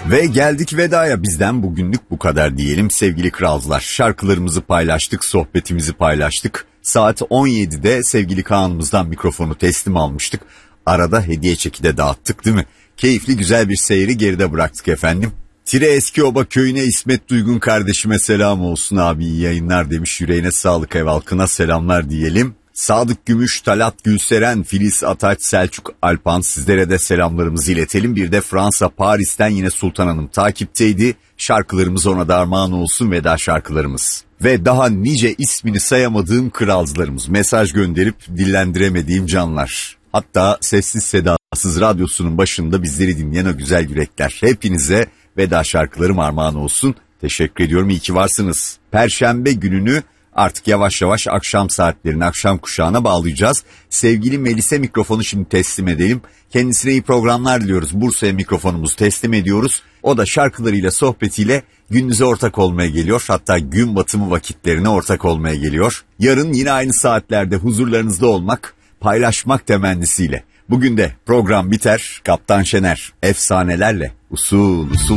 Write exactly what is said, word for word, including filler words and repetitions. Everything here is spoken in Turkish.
Ve geldik vedaya, bizden bugünlük bu kadar diyelim sevgili kralcılar. Şarkılarımızı paylaştık, sohbetimizi paylaştık. Saat on yedide sevgili Kaan'ımızdan mikrofonu teslim almıştık. Arada hediye çeki de dağıttık değil mi? Keyifli güzel bir seyri geride bıraktık efendim. Tire Eskioba köyüne İsmet Duygun kardeşime selam olsun abi, iyi yayınlar demiş. Yüreğine sağlık, ev halkına selamlar diyelim. Sadık Gümüş, Talat Gülseren, Filiz Ataç, Selçuk Alpan, sizlere de selamlarımızı iletelim. Bir de Fransa Paris'ten yine Sultan Hanım takipteydi. Şarkılarımız ona da armağan olsun, veda şarkılarımız. Ve daha nice ismini sayamadığım kralcılarımız, mesaj gönderip dillendiremediğim canlar. Hatta sessiz sedasız radyosunun başında bizleri dinleyen o güzel yürekler. Hepinize veda şarkılarım armağan olsun. Teşekkür ediyorum, iyi ki varsınız. Perşembe gününü artık yavaş yavaş akşam saatlerine, akşam kuşağına bağlayacağız. Sevgili Melis'e mikrofonu şimdi teslim edelim. Kendisine iyi programlar diliyoruz. Bursa'ya mikrofonumuzu teslim ediyoruz. O da şarkılarıyla, sohbetiyle gündüze ortak olmaya geliyor. Hatta gün batımı vakitlerine ortak olmaya geliyor. Yarın yine aynı saatlerde huzurlarınızda olmak, paylaşmak temennisiyle. Bugün de program biter. Kaptan Şener efsanelerle usul usul